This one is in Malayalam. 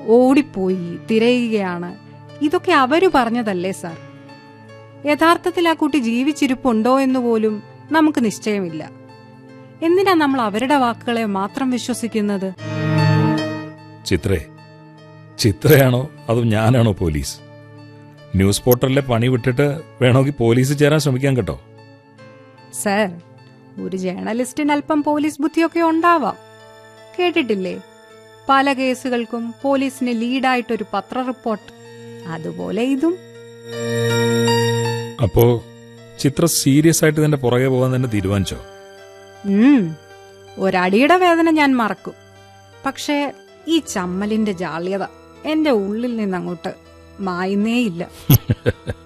ഓടിപ്പോയി തിരയുകയാണ്, ഇതൊക്കെ അവര് പറഞ്ഞതല്ലേ സാർ? യഥാർത്ഥത്തിൽ ആ കുട്ടി ജീവിച്ചിരിപ്പുണ്ടോ എന്ന് പോലും നമുക്ക് നിശ്ചയമില്ല. എന്തിനാ നമ്മൾ അവരുടെ വാക്കുകളെ മാത്രം വിശ്വസിക്കുന്നത്? ചിത്രയാണോ അതോ ഞാനാണോ പോലീസ്? ന്യൂസ് പോർട്ടലിലെ പണി വിട്ടിട്ട് വേണമെങ്കിൽ പോലീസ് ചേരാൻ ശ്രമിക്കാൻ കേട്ടോ. സാർ, ഒരു ജേർണലിസ്റ്റിന് അല്പം പോലീസ് ബുദ്ധിയൊക്കെ ഉണ്ടാവാം. കേട്ടിട്ടില്ലേ, പല കേസുകൾക്കും പോലീസിന് ലീഡായിട്ടൊരു പത്ര റിപ്പോർട്ട്. അതുപോലെ ഇതും. അപ്പോ ചിത്ര സീരിയസ് ആയിട്ട് ഇതിന്റെ പുറകെ പോകാൻ തന്നെ തീരുമാനിച്ചോ? ഒരടിയുടെ വേദന ഞാൻ മറക്കും. പക്ഷേ ഈ ചമ്മലിന്റെ ജാള്യത എന്റെ ഉള്ളിൽ നിന്നങ്ങോട്ട് മായുന്നേയില്ല.